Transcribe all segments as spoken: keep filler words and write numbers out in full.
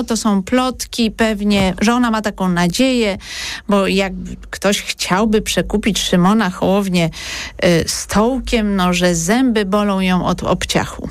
to są plotki, pewnie, że ona ma taką nadzieję, bo jak ktoś chciałby przekupić Szymona Hołownię y, stołkiem, no, że zęby bolą ją od obciachu.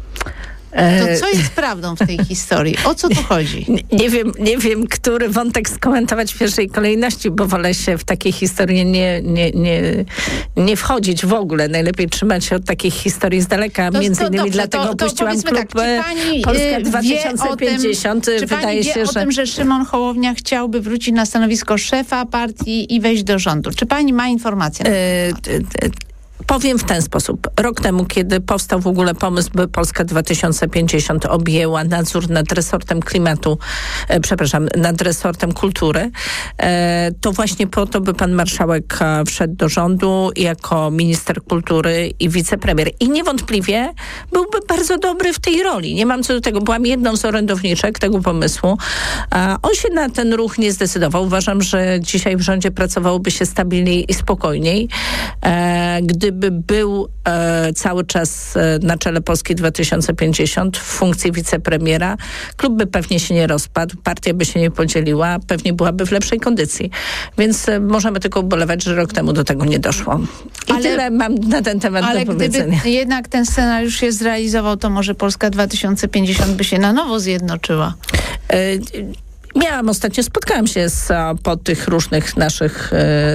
To co jest prawdą w tej historii? O co tu chodzi? Nie, nie wiem, nie wiem, który wątek skomentować w pierwszej kolejności, bo wolę się w takiej historii nie, nie, nie, nie wchodzić w ogóle. Najlepiej trzymać się od takich historii z daleka. To, Między to, innymi dobrze, dlatego to, to opuściłam klub tak, pani Polska dwa tysiące pięćdziesiąt. Czy Wydaje pani się, wie o że... tym, że Szymon Hołownia chciałby wrócić na stanowisko szefa partii i wejść do rządu? Czy pani ma informację? Yy, Powiem w ten sposób. Rok temu, kiedy powstał w ogóle pomysł, by Polska dwa tysiące pięćdziesiąt objęła nadzór nad resortem klimatu, e, przepraszam, nad resortem kultury, e, to właśnie po to, by pan marszałek e, wszedł do rządu jako minister kultury i wicepremier. I niewątpliwie byłby bardzo dobry w tej roli. Nie mam co do tego. Byłam jedną z orędowniczek tego pomysłu. E, on się na ten ruch nie zdecydował. Uważam, że dzisiaj w rządzie pracowałoby się stabilniej i spokojniej, e, gdy Gdyby był e, cały czas e, na czele Polski dwa tysiące pięćdziesiąt w funkcji wicepremiera, klub by pewnie się nie rozpadł, partia by się nie podzieliła, pewnie byłaby w lepszej kondycji. Więc e, możemy tylko ubolewać, że rok temu do tego nie doszło. I ale, tyle mam na ten temat ale do powiedzenia. Ale gdyby jednak ten scenariusz się zrealizował, to może Polska dwa tysiące pięćdziesiąt by się na nowo zjednoczyła. E, Miałam ostatnio, spotkałam się z, po tych różnych naszych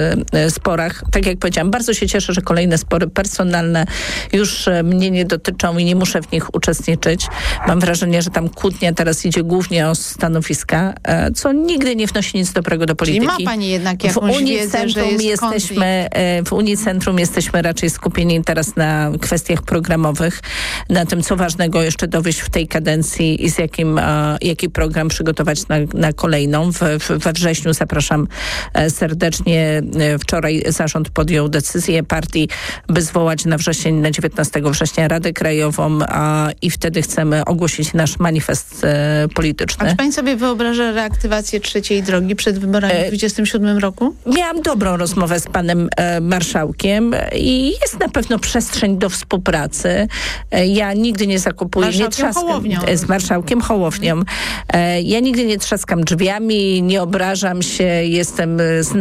e, sporach. Tak jak powiedziałam, bardzo się cieszę, że kolejne spory personalne już e, mnie nie dotyczą i nie muszę w nich uczestniczyć. Mam wrażenie, że tam kłótnia teraz idzie głównie o stanowiska, e, co nigdy nie wnosi nic dobrego do polityki. Czyli ma pani jednak jakąś w wiedzę, że jest jesteśmy e, W Unicentrum jesteśmy raczej skupieni teraz na kwestiach programowych, na tym, co ważnego jeszcze dowieść w tej kadencji i z jakim, e, jaki program przygotować na, na kolejną. W, w, we wrześniu zapraszam e, serdecznie. E, wczoraj zarząd podjął decyzję partii, by zwołać na wrzesień, na dziewiętnastego września Radę Krajową a, i wtedy chcemy ogłosić nasz manifest e, polityczny. A czy pani sobie wyobraża reaktywację trzeciej drogi przed wyborami w dwudziestym siódmym roku? Miałam dobrą rozmowę z panem e, marszałkiem i jest na pewno przestrzeń do współpracy. E, ja nigdy nie zakupuję, nie trzaskam Hołownią. z marszałkiem Hołownią. E, ja nigdy nie trzaskam drzwiami, nie obrażam się, jestem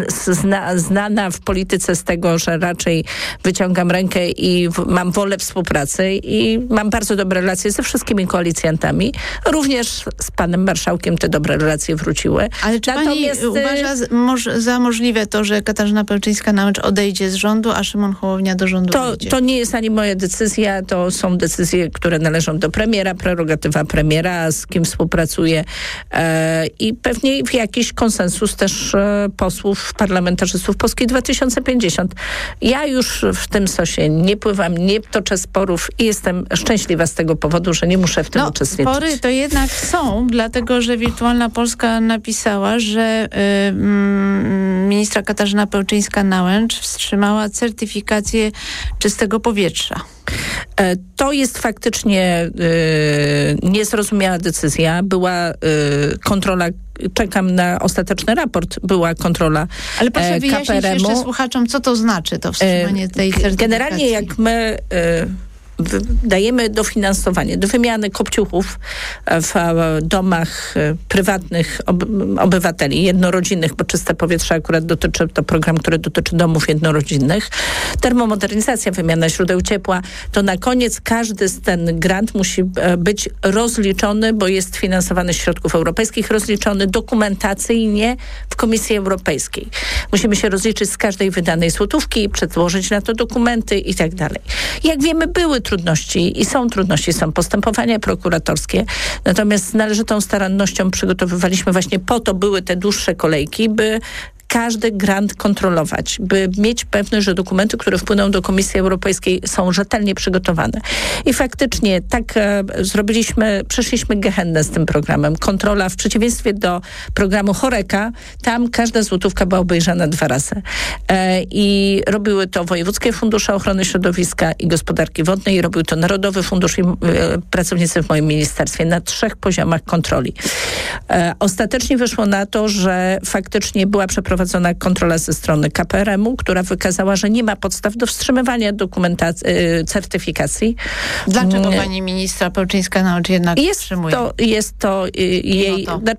zna, znana w polityce z tego, że raczej wyciągam rękę i w, mam wolę współpracy i mam bardzo dobre relacje ze wszystkimi koalicjantami. Również z panem marszałkiem te dobre relacje wróciły. Ale czy Natomiast pani uważa z, moż, za możliwe to, że Katarzyna Pełczyńska-Nałęcz odejdzie z rządu, a Szymon Hołownia do rządu to, wejdzie? To nie jest ani moja decyzja, to są decyzje, które należą do premiera, prerogatywa premiera, z kim współpracuje e, i pewnie w jakiś konsensus też e, posłów, parlamentarzystów Polski dwa tysiące pięćdziesiąt. Ja już w tym sosie nie pływam, nie toczę sporów i jestem szczęśliwa z tego powodu, że nie muszę w tym no, uczestniczyć. Spory to jednak są, dlatego że Wirtualna Polska napisała, że y, y, ministra Katarzyna Pełczyńska-Nałęcz wstrzymała certyfikację czystego powietrza. To jest faktycznie y, niezrozumiała decyzja. Była y, kontrola, czekam na ostateczny raport, była kontrola Ale proszę e, wyjaśnić jeszcze słuchaczom, co to znaczy to wstrzymanie tej certyfikacji. Generalnie jak my y, dajemy dofinansowanie do wymiany kopciuchów w domach prywatnych obywateli, jednorodzinnych, bo czyste powietrze akurat dotyczy, to program, który dotyczy domów jednorodzinnych, termomodernizacja, wymiana źródeł ciepła, to na koniec każdy z ten grant musi być rozliczony, bo jest finansowany z środków europejskich, rozliczony dokumentacyjnie w Komisji Europejskiej. Musimy się rozliczyć z każdej wydanej złotówki, przedłożyć na to dokumenty i tak dalej. Jak wiemy, były trudności i są trudności, są postępowania prokuratorskie, natomiast z należytą starannością przygotowywaliśmy właśnie po to, były te dłuższe kolejki, by każdy grant kontrolować, by mieć pewność, że dokumenty, które wpłyną do Komisji Europejskiej, są rzetelnie przygotowane. I faktycznie tak e, zrobiliśmy, przeszliśmy gehennę z tym programem. Kontrola w przeciwieństwie do programu Horeca, tam każda złotówka była obejrzana dwa razy. E, I robiły to wojewódzkie fundusze ochrony środowiska i gospodarki wodnej, i robił to Narodowy Fundusz i e, pracownicy w moim ministerstwie na trzech poziomach kontroli. E, ostatecznie wyszło na to, że faktycznie była przeprowadzona przeprowadzona kontrola ze strony K P R M u, która wykazała, że nie ma podstaw do wstrzymywania dokumentacji, certyfikacji. Dlaczego pani ministra Pełczyńska-Nałęcz jednak jest wstrzymuje? To, jest to jej...